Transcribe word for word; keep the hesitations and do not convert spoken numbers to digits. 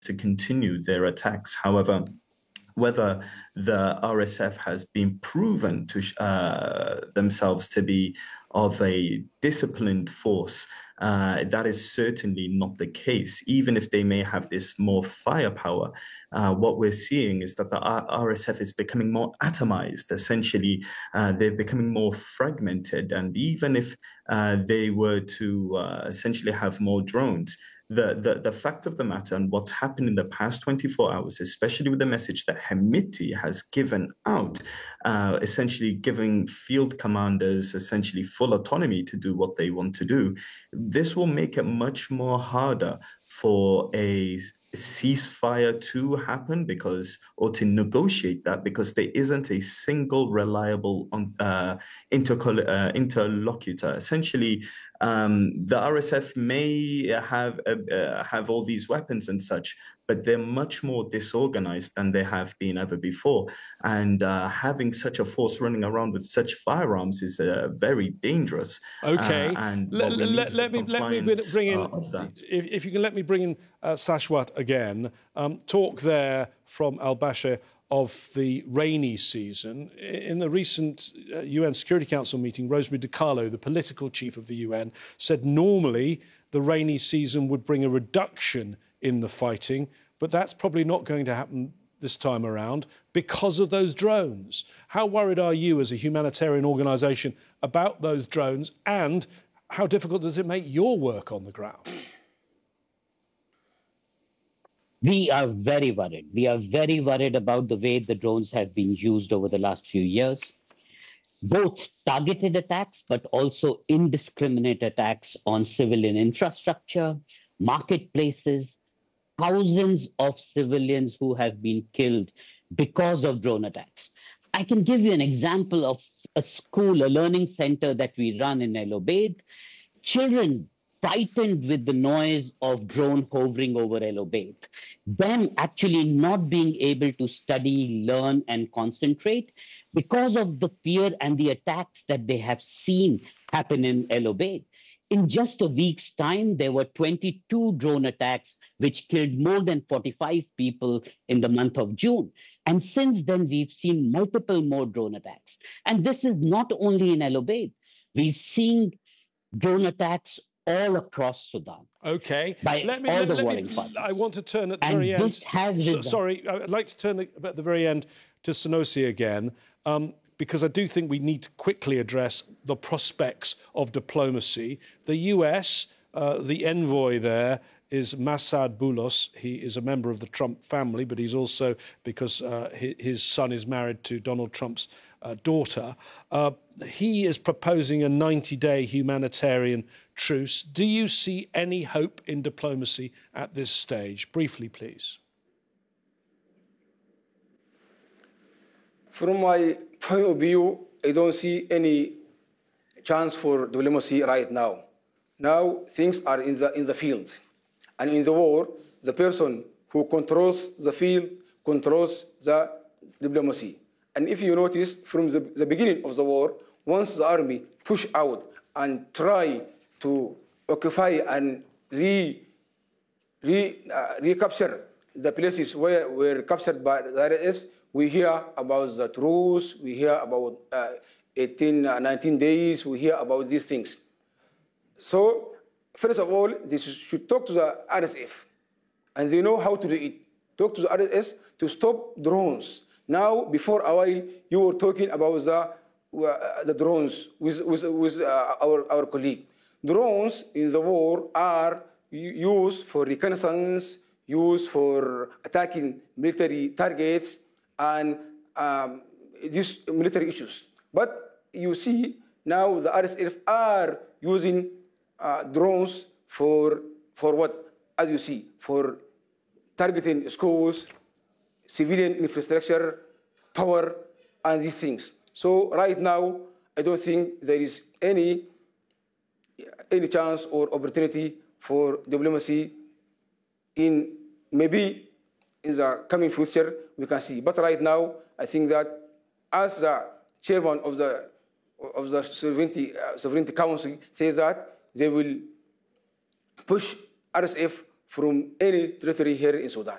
to continue their attacks. However, whether the R S F has been proven to uh, themselves to be of a disciplined force, uh, that is certainly not the case. Even if they may have this more firepower, uh, what we're seeing is that the R S F is becoming more atomized. Essentially, uh, they're becoming more fragmented. And even if uh, they were to uh, essentially have more drones, The, the, the fact of the matter and what's happened in the past twenty-four hours, especially with the message that Hemeti has given out, uh, essentially giving field commanders essentially full autonomy to do what they want to do, this will make it much more harder for a ceasefire to happen because, or to negotiate that, because there isn't a single reliable uh, intercol- uh, interlocutor. Essentially, um, the R S F may have uh, uh, have all these weapons and such, but they're much more disorganized than they have been ever before. And uh, having such a force running around with such firearms is uh, very dangerous. Okay, uh, and let, what we let, need let, me, let me bring in, uh, of that. If, if you can let me bring in uh, Sashwat again, um, talk there from Al-Bashir of the rainy season. In the recent uh, U N Security Council meeting, Rosemary DiCarlo, the political chief of the U N, said normally the rainy season would bring a reduction in the fighting, but that's probably not going to happen this time around because of those drones. How worried are you as a humanitarian organisation about those drones, and how difficult does it make your work on the ground? We are very worried. We are very worried about the way the drones have been used over the last few years. Both targeted attacks, but also indiscriminate attacks on civilian infrastructure, marketplaces, thousands of civilians who have been killed because of drone attacks. I can give you an example of a school, a learning center that we run in El Obeid. Children frightened with the noise of drone hovering over El Obeid, them actually not being able to study, learn, and concentrate because of the fear and the attacks that they have seen happen in El Obeid. In just a week's time, there were twenty-two drone attacks, which killed more than forty-five people in the month of June. And since then, we've seen multiple more drone attacks. And this is not only in El Obeid. We're seeing drone attacks all across Sudan. Okay. By let me, all let, the let warring me, parties. I want to turn at the and very end. This has so, sorry, I'd like to turn at the very end to Sunosi again, um, because I do think we need to quickly address the prospects of diplomacy. The U S, uh, the envoy there, is Massad Boulos. He is a member of the Trump family, but he's also, because uh, his, his son is married to Donald Trump's uh, daughter, uh, he is proposing a ninety-day humanitarian truce. Do you see any hope in diplomacy at this stage? Briefly, please. From my point of view, I don't see any chance for diplomacy right now. Now things are in the in the field. And in the war, the person who controls the field controls the diplomacy. And if you notice, from the, the beginning of the war, once the army push out and try to occupy and re, re, uh, recapture the places where were captured by the R S F, we hear about the truce, we hear about uh, eighteen, nineteen days, we hear about these things. So, first of all, they should talk to the R S F, and they know how to do it. Talk to the R S F to stop drones. Now, before a while, you were talking about the, uh, the drones with, with, with uh, our, our colleague. Drones in the war are used for reconnaissance, used for attacking military targets, and um, these military issues. But you see, now the R S F are using uh, drones for, for what? As you see, for targeting schools, civilian infrastructure, power, and these things. So right now, I don't think there is any, any chance or opportunity for diplomacy in maybe in the coming future, we can see. But right now, I think that as the chairman of the, of the Sovereignty, uh, Sovereignty Council says that they will push R S F from any territory here in Sudan.